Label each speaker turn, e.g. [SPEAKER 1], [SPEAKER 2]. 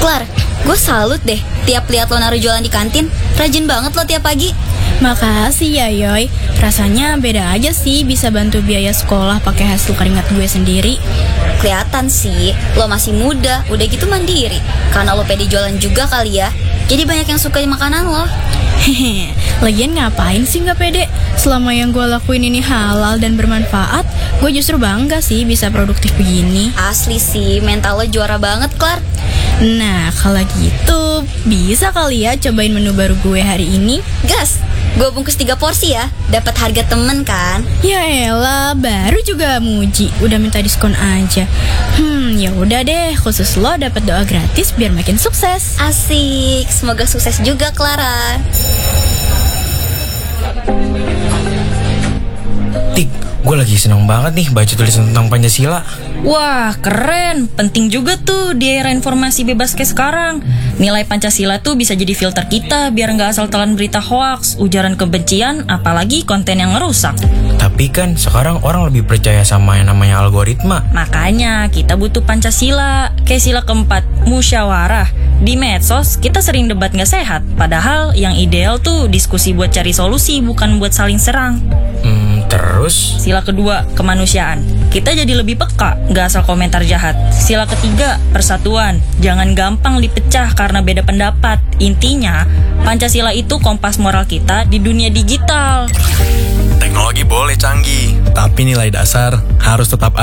[SPEAKER 1] Klar, gue salut deh tiap lihat lo naruh jualan di kantin. Rajin banget lo tiap pagi.
[SPEAKER 2] Makasih ya Yoy. Rasanya beda aja sih bisa bantu biaya sekolah pakai hasil keringat gue sendiri.
[SPEAKER 1] Kelihatan sih, lo masih muda, udah gitu mandiri. Karena lo pede jualan juga kali ya. Jadi banyak yang suka makanan lo.
[SPEAKER 2] Hehe, lagian ngapain sih nggak pede? Selama yang gue lakuin ini halal dan bermanfaat, gue justru bangga sih bisa produktif begini.
[SPEAKER 1] Asli sih, mental lo juara banget, Klar.
[SPEAKER 2] Nah, kalau gitu bisa kali ya cobain menu baru gue hari ini.
[SPEAKER 1] Gas, gue bungkus 3 porsi ya. Dapat harga temen kan?
[SPEAKER 2] Ya elah, baru juga muji, udah minta diskon aja. Ya udah deh, khusus lo dapat doa gratis biar makin sukses.
[SPEAKER 1] Asik, semoga sukses juga, Clara.
[SPEAKER 3] Tik, gue lagi seneng banget nih baca tulisan tentang Pancasila.
[SPEAKER 4] Wah, keren. Penting juga tuh di era informasi bebas kayak sekarang. Nilai Pancasila tuh bisa jadi filter kita biar nggak asal telan berita hoaks, ujaran kebencian, apalagi konten yang ngerusak.
[SPEAKER 3] Tapi kan sekarang orang lebih percaya sama yang namanya algoritma.
[SPEAKER 4] Makanya kita butuh Pancasila. Kayak sila keempat, musyawarah. Di medsos kita sering debat nggak sehat. Padahal yang ideal tuh diskusi buat cari solusi, bukan buat saling serang.
[SPEAKER 3] Terus?
[SPEAKER 4] Sila kedua, kemanusiaan. Kita jadi lebih peka, nggak asal komentar jahat. Sila ketiga, persatuan. Jangan gampang dipecah karena beda pendapat. Intinya, Pancasila itu kompas moral kita di dunia digital.
[SPEAKER 5] Teknologi boleh canggih, tapi nilai dasar harus tetap